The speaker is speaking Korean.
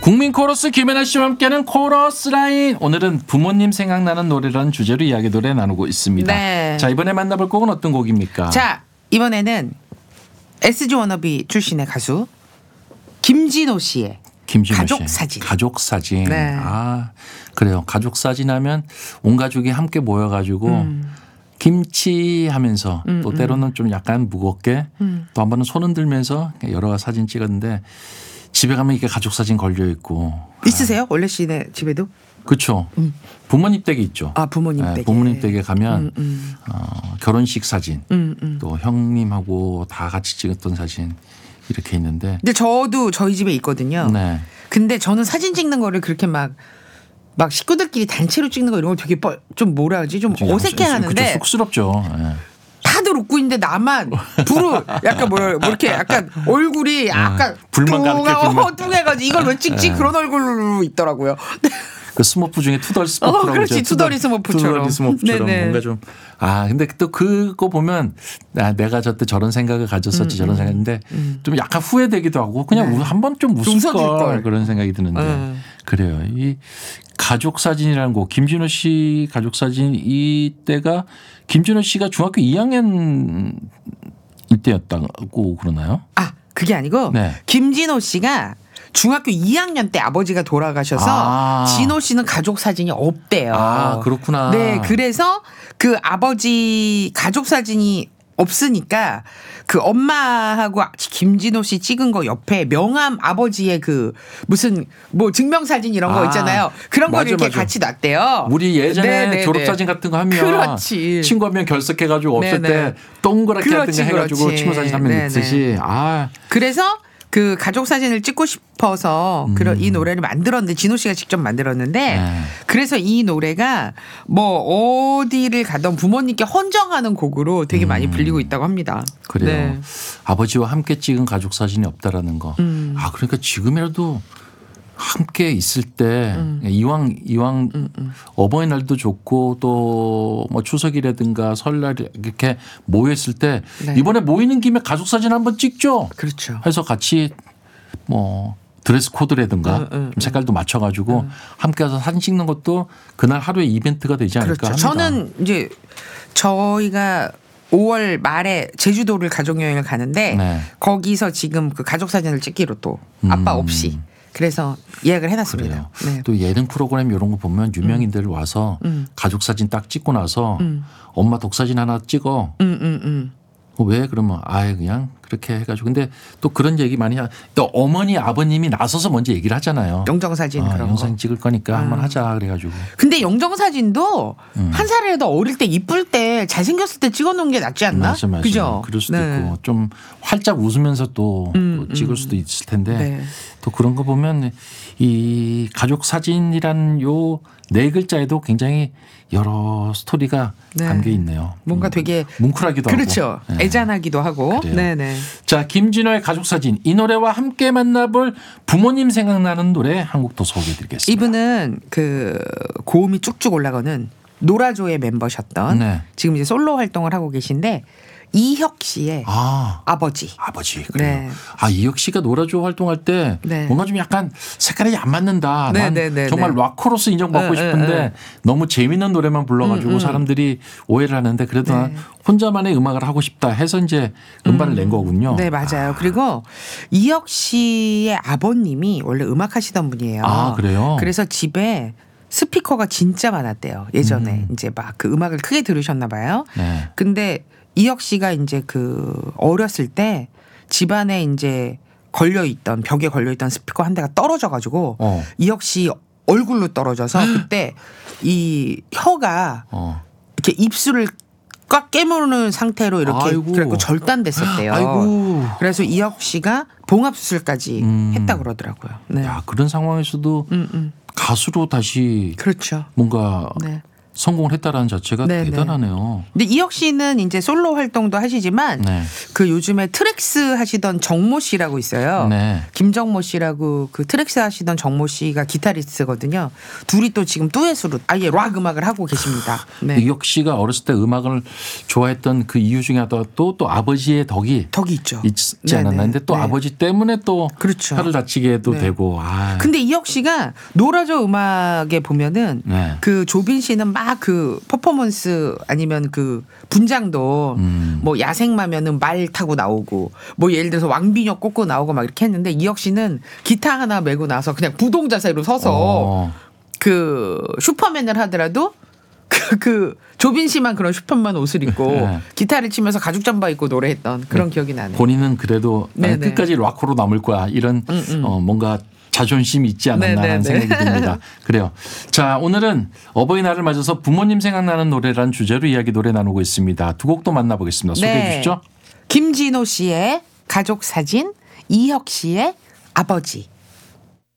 국민 코러스 김연아 씨와 함께하는 코러스 라인. 오늘은 부모님 생각나는 노래라는 주제로 이야기 노래 나누고 있습니다. 네. 자, 이번에 만나볼 곡은 어떤 곡입니까? 자, 이번에는 SG 워너비 출신의 가수 김진호 씨의 가족 사진. 가족 사진. 네. 아, 그래요. 가족 사진 하면 온 가족이 함께 모여가지고 김치 하면서 또 때로는 좀 약간 무겁게 또 한 번은 손 흔들면서 여러 사진 찍었는데 집에 가면 이게 가족 사진 걸려 있고. 있으세요? 원래 씨네 집에도? 그렇죠. 부모님 댁에 있죠. 아, 부모님 댁에. 부모님 댁에 가면 결혼식 사진 또 형님하고 다 같이 찍었던 사진 이렇게 있는데. 근데 저도 저희 집에 있거든요. 네. 근데 저는 사진 찍는 거를 그렇게 막 식구들끼리 단체로 찍는 거 이런 거 되게 좀 뭐라 하지? 좀 어색해 하는데. 쑥스럽죠. 네. 다들 웃고 있는데 나만 약간 뭐 이렇게 약간 얼굴이 약간 불만 가득해. 뚱해가지고 이걸 왜 찍지? 그런 얼굴로 있더라고요. 그 스머프 중에 투덜 스머프라고 그렇지. 투덜이 스머프처럼. 네네. 뭔가 좀. 근데 또 그거 보면 내가 저때 저런 생각을 가졌었지 저런 생각인데 좀 약간 후회되기도 하고 그냥 한 번 좀 웃을 걸 그런 생각이 드는데 그래요. 이 가족 사진이라는 곡 김진호 씨 가족 사진 이때가 김진호 씨가 중학교 2학년 이때였다고 그러나요? 그게 아니고 네. 김진호 씨가 중학교 2학년 때 아버지가 돌아가셔서 진호 씨는 가족 사진이 없대요. 그렇구나. 네, 그래서 그 아버지 가족 사진이 없으니까 그 엄마하고 김진호 씨 찍은 거 옆에 명함 아버지의 그 무슨 뭐 증명사진 이런 거 있잖아요. 그런 거 이렇게 같이 놨대요. 우리 예전에 졸업사진 같은 거 하면 그렇지. 친구 한 명 결석해가지고 없을 때 동그랗게 같은 거 해가지고 친구 사진 한 명 넣듯이. 그래서 그 가족 사진을 찍고 싶어서 이 노래를 만들었는데 진호 씨가 직접 만들었는데 그래서 이 노래가 뭐 어디를 가던 부모님께 헌정하는 곡으로 되게 많이 불리고 있다고 합니다. 그래요. 네. 아버지와 함께 찍은 가족 사진이 없다라는 거. 그러니까 지금이라도 함께 있을 때 이왕 어버이날도 좋고 또 뭐 추석이라든가 설날 이렇게 모였을 때 이번에 모이는 김에 가족 사진 한번 찍죠. 그렇죠. 해서 같이 뭐 드레스 코드라든가 좀 색깔도 맞춰가지고 함께 와서 사진 찍는 것도 그날 하루의 이벤트가 되지 않을까 그렇죠. 합니다. 저는 이제 저희가 5월 말에 제주도를 가족여행을 가는데 거기서 지금 그 가족 사진을 찍기로 또 아빠 없이 그래서 예약을 해놨습니다. 네. 또 예능 프로그램 이런 거 보면 유명인들 와서 가족 사진 딱 찍고 나서 엄마 독사진 하나 찍어. 왜 그러면 그냥 그렇게 해가지고 근데 또 그런 얘기 많이 또 어머니 아버님이 나서서 먼저 얘기를 하잖아요. 영정사진 그런 거. 영상 찍을 거니까 한번 하자 그래가지고. 근데 영정사진도 한 살이라도 어릴 때 이쁠 때 잘생겼을 때 찍어놓은 게 낫지 않나? 맞아. 그죠? 그럴 수도 있고 좀 활짝 웃으면서 또 찍을 수도 있을 텐데 또 그런 거 보면 이 가족 사진이란 요 네 글자에도 굉장히 여러 스토리가 담겨 있네요. 뭔가 되게 뭉클하기도 그렇죠. 하고. 그렇죠. 애잔하기도 하고. 네네. 자, 김진호의 가족 사진 이 노래와 함께 만나볼 부모님 생각나는 노래 한 곡 더 소개해드리겠습니다. 이분은 그 고음이 쭉쭉 올라가는 노라조의 멤버셨던 지금 이제 솔로 활동을 하고 계신데 이혁 씨의 아버지. 그래요. 이혁 씨가 노라조 활동할 때 뭔가 좀 약간 색깔이 안 맞는다. 난 정말 락코로스 인정받고 싶은데 너무 재밌는 노래만 불러가지고 사람들이 오해를 하는데 그래도 난 혼자만의 음악을 하고 싶다 해서 이제 음반을 낸 거군요. 네, 맞아요. 그리고 이혁 씨의 아버님이 원래 음악 하시던 분이에요. 그래요? 그래서 집에 스피커가 진짜 많았대요. 예전에 이제 막 그 음악을 크게 들으셨나 봐요. 근데 이혁 씨가 이제 그 어렸을 때 집안에 이제 벽에 걸려있던 스피커 한 대가 떨어져가지고 이혁 씨 얼굴로 떨어져서 그때 이 혀가 이렇게 입술을 꽉 깨무는 상태로 이렇게 그래갖고 절단됐었대요. 그래서 이혁 씨가 봉합수술까지 했다 그러더라고요. 네. 그런 상황에서도 가수로 다시 그렇죠. 뭔가 성공을 했다라는 자체가 네네. 대단하네요. 근데 이혁 씨는 이제 솔로 활동도 하시지만 네. 그 요즘에 트랙스 하시던 정모 씨라고 있어요. 네. 김정모 씨라고 그 트랙스 하시던 정모 씨가 기타리스트거든요. 둘이 또 지금 듀엣으로 아예 락 음악을 하고 계십니다. 네. 이혁 씨가 어렸을 때 음악을 좋아했던 그 이유 중에 하나가 또 아버지의 덕이 있죠. 있지 않았나. 근데 또 네. 아버지 때문에 또 그렇죠. 혀를 다치게도 네. 되고. 근데 이혁 씨가 노라조 음악에 보면은 네. 그 조빈 씨는 막 그 퍼포먼스 아니면 그 분장도 뭐 야생마면은 말 타고 나오고 뭐 예를 들어서 왕비녀 꽂고 나오고 막 이렇게 했는데 이혁 씨는 기타 하나 메고 나서 그냥 부동 자세로 서서 그 슈퍼맨을 하더라도 그 조빈 씨만 그런 슈퍼맨 옷을 입고 네. 기타를 치면서 가죽 잠바 입고 노래했던 그런 기억이 나네요. 본인은 그래도 끝까지 락커로 남을 거야. 이런 뭔가 자존심이 있지 않았나 하는 생각이 듭니다. 그래요. 자, 오늘은 어버이날을 맞아서 부모님 생각나는 노래라는 주제로 이야기 노래 나누고 있습니다. 두 곡도 만나보겠습니다. 소개해 주시죠. 김진호 씨의 가족 사진, 이혁 씨의 아버지.